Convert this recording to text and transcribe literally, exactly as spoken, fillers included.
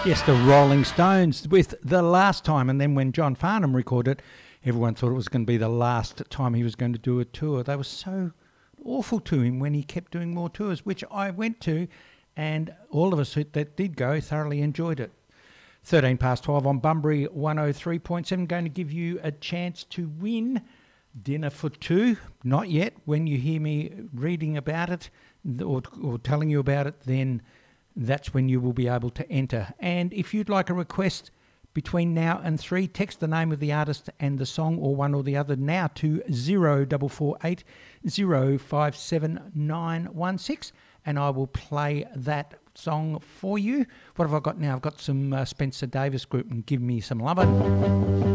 Yes, the Rolling Stones with The Last Time. And then when John Farnham recorded, everyone thought it was going to be the last time he was going to do a tour. They were so awful to him when he kept doing more tours, which I went to, and all of us that did go thoroughly enjoyed it. thirteen past twelve on Bunbury one oh three point seven. Going to give you a chance to win dinner for two. Not yet. When you hear me reading about it or, or telling you about it, then that's when you will be able to enter. And if you'd like a request between now and three, text the name of the artist and the song, or one or the other, now to zero four four eight zero five seven nine one six, and I will play that song for you. What have I got now? I've got some uh, Spencer Davis Group and Give Me Some Lovin'.